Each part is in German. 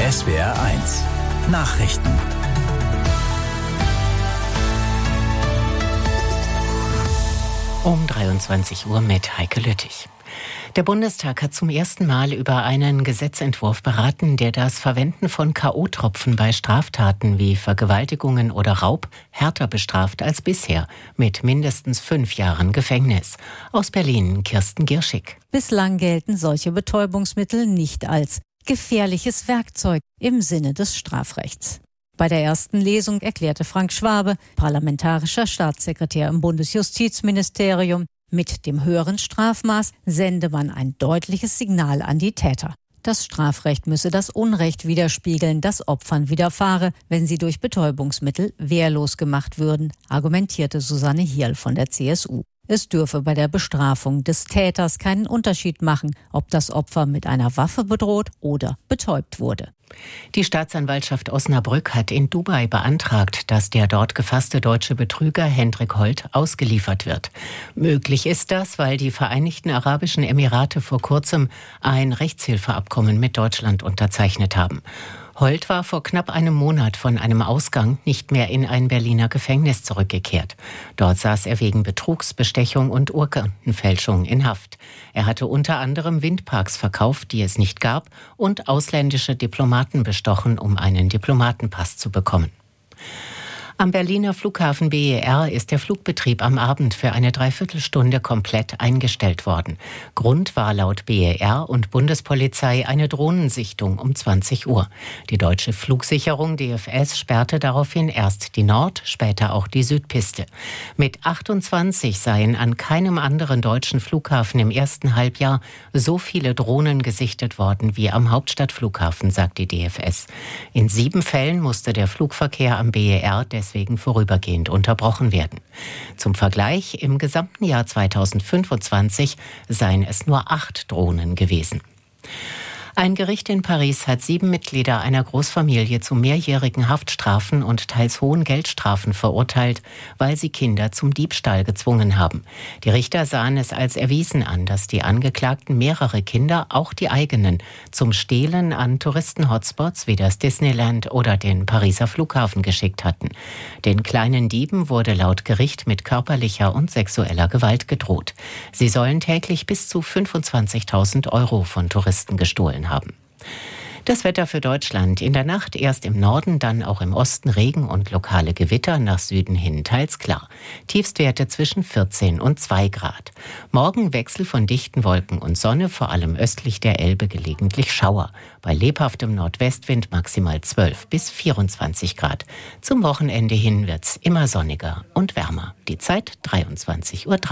SWR1 Nachrichten. Um 23 Uhr mit Heike Lüttich. Der Bundestag hat zum ersten Mal über einen Gesetzentwurf beraten, der das Verwenden von K.O.-Tropfen bei Straftaten wie Vergewaltigungen oder Raub härter bestraft als bisher, mit mindestens 5 Jahren Gefängnis. Aus Berlin Kirsten Gierschig. Bislang gelten solche Betäubungsmittel nicht als gefährliches Werkzeug im Sinne des Strafrechts. Bei der ersten Lesung erklärte Frank Schwabe, parlamentarischer Staatssekretär im Bundesjustizministerium, mit dem höheren Strafmaß sende man ein deutliches Signal an die Täter. Das Strafrecht müsse das Unrecht widerspiegeln, das Opfern widerfahre, wenn sie durch Betäubungsmittel wehrlos gemacht würden, argumentierte Susanne Hierl von der CSU. Es dürfe bei der Bestrafung des Täters keinen Unterschied machen, ob das Opfer mit einer Waffe bedroht oder betäubt wurde. Die Staatsanwaltschaft Osnabrück hat in Dubai beantragt, dass der dort gefasste deutsche Betrüger Hendrik Holt ausgeliefert wird. Möglich ist das, weil die Vereinigten Arabischen Emirate vor kurzem ein Rechtshilfeabkommen mit Deutschland unterzeichnet haben. Holt war vor knapp einem Monat von einem Ausgang nicht mehr in ein Berliner Gefängnis zurückgekehrt. Dort saß er wegen Betrugs, Bestechung und Urkundenfälschung in Haft. Er hatte unter anderem Windparks verkauft, die es nicht gab, und ausländische Diplomaten bestochen, um einen Diplomatenpass zu bekommen. Am Berliner Flughafen BER ist der Flugbetrieb am Abend für eine Dreiviertelstunde komplett eingestellt worden. Grund war laut BER und Bundespolizei eine Drohnensichtung um 20 Uhr. Die deutsche Flugsicherung DFS sperrte daraufhin erst die Nord-, später auch die Südpiste. Mit 28 seien an keinem anderen deutschen Flughafen im ersten Halbjahr so viele Drohnen gesichtet worden wie am Hauptstadtflughafen, sagt die DFS. In 7 Fällen musste der Flugverkehr am BER deswegen vorübergehend unterbrochen werden. Zum Vergleich, im gesamten Jahr 2025 seien es nur 8 Drohnen gewesen. Ein Gericht in Paris hat 7 Mitglieder einer Großfamilie zu mehrjährigen Haftstrafen und teils hohen Geldstrafen verurteilt, weil sie Kinder zum Diebstahl gezwungen haben. Die Richter sahen es als erwiesen an, dass die Angeklagten mehrere Kinder, auch die eigenen, zum Stehlen an Touristen-Hotspots wie das Disneyland oder den Pariser Flughafen geschickt hatten. Den kleinen Dieben wurde laut Gericht mit körperlicher und sexueller Gewalt gedroht. Sie sollen täglich bis zu 25.000 Euro von Touristen gestohlen haben. Das Wetter für Deutschland. In der Nacht erst im Norden, dann auch im Osten Regen und lokale Gewitter, nach Süden hin teils klar. Tiefstwerte zwischen 14 und 2 Grad. Morgen Wechsel von dichten Wolken und Sonne, vor allem östlich der Elbe gelegentlich Schauer. Bei lebhaftem Nordwestwind maximal 12 bis 24 Grad. Zum Wochenende hin wird's immer sonniger und wärmer. Die Zeit 23:03 Uhr.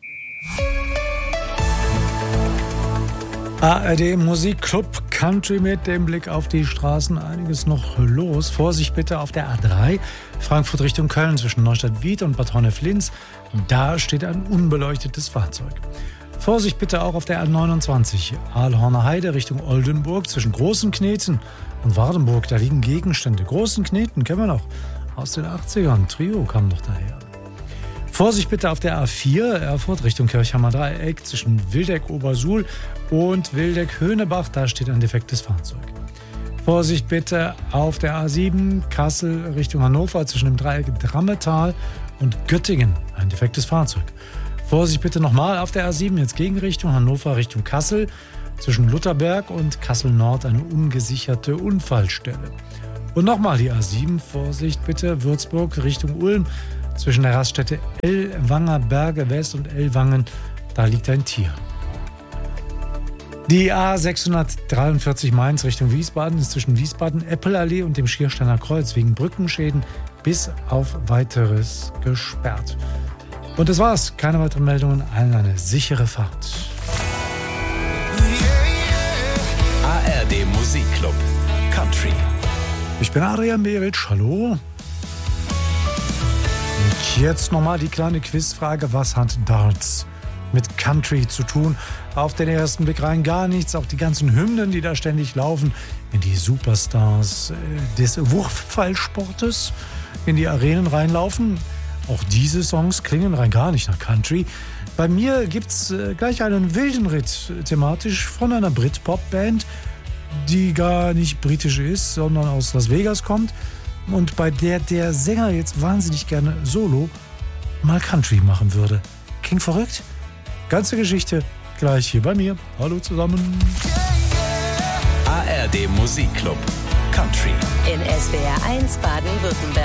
ARD Musikclub Country mit dem Blick auf die Straßen. Einiges noch los. Vorsicht bitte auf der A3, Frankfurt Richtung Köln zwischen Neustadt-Wied und Bad Honnef-Linz. Da steht ein unbeleuchtetes Fahrzeug. Vorsicht bitte auch auf der A29, Aalhorner Heide Richtung Oldenburg zwischen Großenkneten und Wardenburg. Da liegen Gegenstände. Großenkneten kennen wir noch aus den 80ern. Trio kam doch daher. Vorsicht bitte auf der A4, Erfurt Richtung Kirchheimer Dreieck zwischen Wildeck-Obersuhl und Wildeck-Höhnebach. Da steht ein defektes Fahrzeug. Vorsicht bitte auf der A7, Kassel Richtung Hannover zwischen dem Dreieck Drammetal und Göttingen. Ein defektes Fahrzeug. Vorsicht bitte nochmal auf der A7, jetzt Gegenrichtung Hannover Richtung Kassel. Zwischen Lutherberg und Kassel Nord eine ungesicherte Unfallstelle. Und nochmal die A7, Vorsicht bitte, Würzburg Richtung Ulm. Zwischen der Raststätte Ellwanger Berge West und Ellwangen, da liegt ein Tier. Die A643 Mainz Richtung Wiesbaden ist zwischen Wiesbaden-Eppelallee und dem Schiersteiner Kreuz wegen Brückenschäden bis auf Weiteres gesperrt. Und das war's. Keine weiteren Meldungen. Allen eine sichere Fahrt. ARD Musikclub Country. Ich bin Adrian Beritsch. Hallo. Und jetzt nochmal die kleine Quizfrage. Was hat Darts mit Country zu tun? Auf den ersten Blick rein gar nichts. Auch die ganzen Hymnen, die da ständig laufen, in die Superstars des Wurfpfeilsportes in die Arenen reinlaufen. Auch diese Songs klingen rein gar nicht nach Country. Bei mir gibt's gleich einen wilden Ritt thematisch von einer Britpop-Band, die gar nicht britisch ist, sondern aus Las Vegas kommt und bei der Sänger jetzt wahnsinnig gerne solo mal Country machen würde. Klingt verrückt? Ganze Geschichte gleich hier bei mir. Hallo zusammen. ARD Musikclub Country. In SWR 1 Baden-Württemberg.